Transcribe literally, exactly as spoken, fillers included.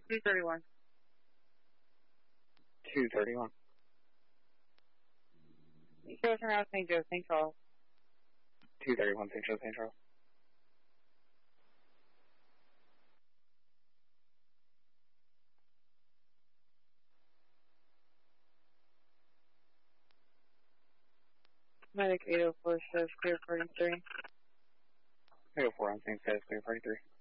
two thirty-one. two thirty-one. Show around Saint Joe, Saint Charles. two thirty-one, Saint Joe, Saint Charles. Medic eight oh four says clear forty-three. eight oh four on Saint says clear forty-three.